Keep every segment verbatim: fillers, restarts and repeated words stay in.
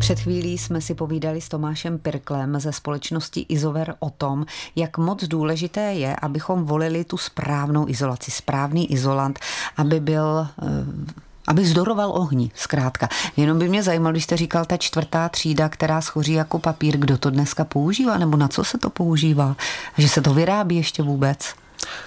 Před chvílí jsme si povídali s Tomášem Pirklem ze společnosti Izover o tom, jak moc důležité je, abychom volili tu správnou izolaci, správný izolant, aby byl... aby vzdoroval ohni, zkrátka. Jenom by mě zajímalo, když jste říkal ta čtvrtá třída, která schoří jako papír, kdo to dneska používá, nebo na co se to používá? Že se to vyrábí ještě vůbec?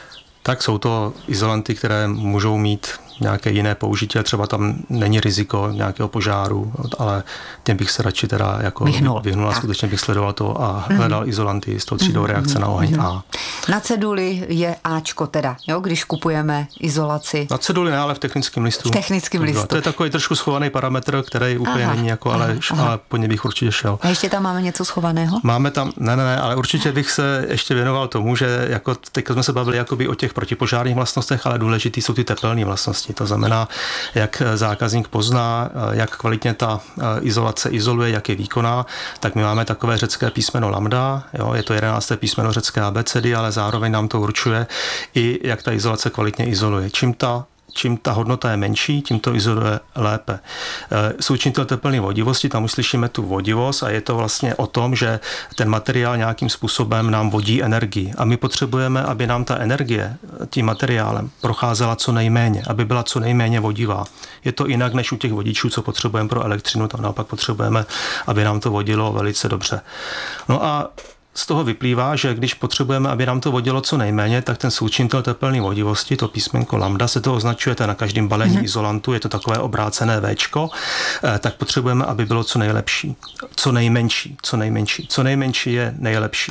Tak jsou to izolanty, které můžou mít nějaké jiné použití, třeba tam není riziko nějakého požáru, ale těm bych se radši teda jako vyhnul, vyhnul a skutečně bych sledoval to a hledal mm. izolanty s tou třídou mm. reakce na oheň mm. A. Na ceduli je Ačko teda, jo, když kupujeme izolaci. Na ceduli ne, ale v technickém listu. V technickém listu. To je takový trošku schovaný parametr, který úplně aha, není jako, ale, aha. ale po něj bych určitě šel. A ještě tam máme něco schovaného? Máme tam, ne, ne, ne, ale určitě bych se ještě věnoval tomu, že jako teď jsme se bavili jakoby o těch protipožárních vlastnostech, ale důležitý jsou ty tepelné vlastnosti. To znamená, jak zákazník pozná, jak kvalitně ta izolace izoluje, jak je výkonná, tak my máme takové řecké písmeno lambda, jo, je to jedenácté písmeno řecké abecedy, ale zároveň nám to určuje i jak ta izolace kvalitně izoluje. Čím ta Čím ta hodnota je menší, tím to izoluje lépe. Součinitel tepelné vodivosti, tam už slyšíme tu vodivost a je to vlastně o tom, že ten materiál nějakým způsobem nám vodí energii. A my potřebujeme, aby nám ta energie tím materiálem procházela co nejméně, aby byla co nejméně vodivá. Je to jinak než u těch vodičů, co potřebujeme pro elektřinu, tam naopak potřebujeme, aby nám to vodilo velice dobře. No a z toho vyplývá, že když potřebujeme, aby nám to vodilo co nejméně, tak ten součinitel tepelné vodivosti, to písmenko lambda, se to označujete na každém balení mm-hmm. izolantu, je to takové obrácené véčko, tak potřebujeme, aby bylo co nejlepší, co nejmenší, co nejmenší. Co nejmenší je nejlepší.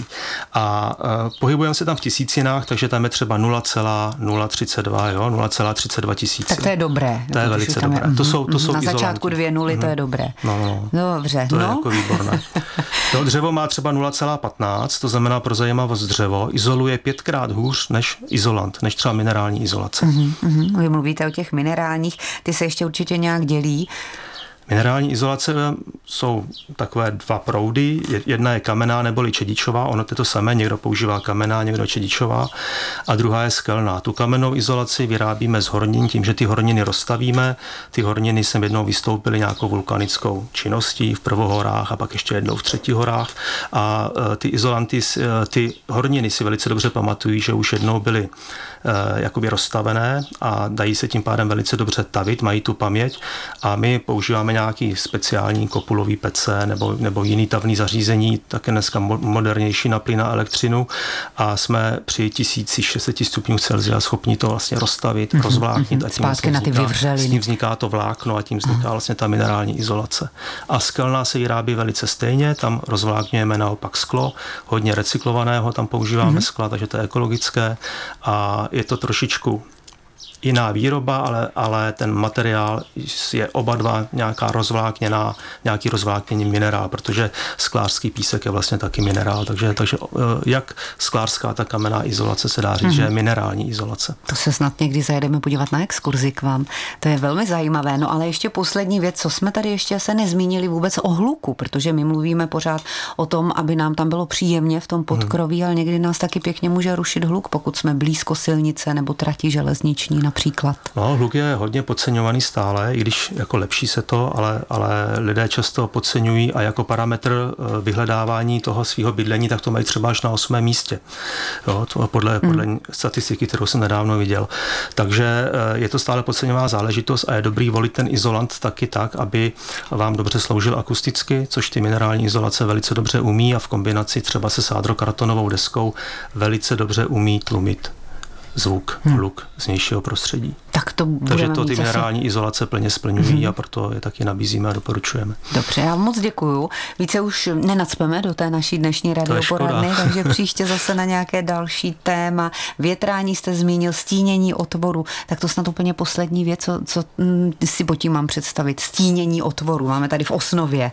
A pohybujeme se tam v tisícinách, takže tam je třeba nula celá nula třicet dva, jo, nula celá třicet dva tisíce. Tak to je dobré. To je velice dobré. Je, to jsou, to jsou na izolanty. začátku dvě nuly, mm-hmm. to je dobré. No, no. Dobře. To no. je jako výborné. To dřevo má třeba nula celá patnáct, to znamená pro zajímavost dřevo, izoluje pětkrát hůř než izolant, než třeba minerální izolace. Uh-huh, uh-huh. Vy mluvíte o těch minerálních, ty se ještě určitě nějak dělí. Minerální izolace jsou takové dva proudy. Jedna je kamenná neboli čedičová, ono to je to samé, někdo používá kamenná, někdo čedičová, a druhá je skelná. Tu kamennou izolaci vyrábíme z hornin tím, že ty horniny rozstavíme. Ty horniny sem jednou vystoupily nějakou vulkanickou činností v prvohorách a pak ještě jednou v třetích horách. A ty izolanty, ty horniny si velice dobře pamatují, že už jednou byly jakoby rozstavené a dají se tím pádem velice dobře tavit, mají tu paměť a my používáme nějaký speciální kopulový pece nebo, nebo jiný tavný zařízení, také dneska modernější na plyn a elektřinu a jsme při tisíc šest set stupňů Celsia schopni to vlastně rozstavit, mm-hmm, rozvláknit a tím zpátky na ty vzniká, s tím vzniká to vlákno a tím vzniká vlastně ta minerální izolace. A skelná se vyrábí velice stejně, tam rozvlákněme naopak sklo, hodně recyklovaného, tam používáme mm-hmm. skla, takže to je ekologické a je to trošičku jiná výroba, ale, ale ten materiál je oba dva nějaká rozvlákněná, nějaký rozvlákněný minerál, protože sklářský písek je vlastně taky minerál, takže, takže jak sklářská, tak kamenná izolace se dá říct, mm-hmm. že je minerální izolace. To se snad někdy zajedeme podívat na exkurzi k vám. To je velmi zajímavé, no ale ještě poslední věc, co jsme tady ještě se nezmínili vůbec o hluku, protože my mluvíme pořád o tom, aby nám tam bylo příjemně v tom podkroví, mm. ale někdy nás taky pěkně může rušit hluk, pokud jsme blízko silnice nebo trati železniční například. No, hluk je hodně podceňovaný stále, i když jako lepší se to, ale, ale lidé často podceňují a jako parametr vyhledávání toho svého bydlení, tak to mají třeba až na osmém místě. Jo, to podle, podle hmm. statistiky, kterou jsem nedávno viděl. Takže je to stále podceňovaná záležitost a je dobrý volit ten izolant taky tak, aby vám dobře sloužil akusticky, což ty minerální izolace velice dobře umí a v kombinaci třeba se sádrokartonovou deskou velice dobře umí tlumit zvuk, hmm. hluk z vnějšího prostředí. Tak to Takže to ty zase... minerální izolace plně splňují hmm. a proto je taky nabízíme a doporučujeme. Dobře, já moc děkuju. Více už nenacpeme do té naší dnešní radioporadny, takže příště zase na nějaké další téma. Větrání jste zmínil, stínění otvoru, tak to snad úplně poslední věc, co, co hm, si pod tím mám představit. Stínění otvoru, máme tady v Osnově.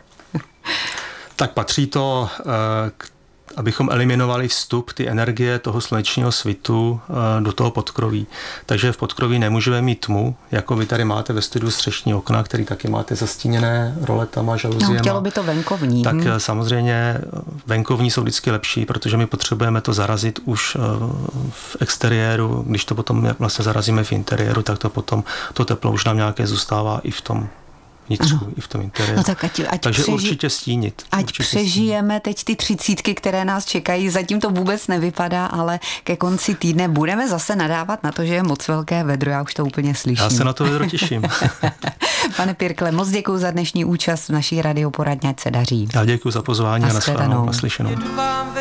Tak patří to k abychom eliminovali vstup ty energie toho slunečního svitu do toho podkroví. Takže v podkroví nemůžeme mít tmu, jako vy tady máte ve studiu střešní okna, který taky máte zastíněné roletama, žaluziema. No, chtělo by to venkovní. Tak hmm. samozřejmě venkovní jsou vždycky lepší, protože my potřebujeme to zarazit už v exteriéru. Když to potom vlastně zarazíme v interiéru, tak to potom to teplo už nám nějaké zůstává i v tom vnitřku, ano. i v tom interiéru. No tak ať, ať Takže přeži... určitě stínit. Ať určitě přežijeme stínit. teď ty třicítky, které nás čekají. Zatím to vůbec nevypadá, ale ke konci týdne budeme zase nadávat na to, že je moc velké vedro. Já už to úplně slyším. Já se na to vedro těším. Pane Pirkle, moc děkuji za dnešní účast v naší radioporadně, ať se daří. Já děkuji za pozvání a nashledanou, naslyšenou.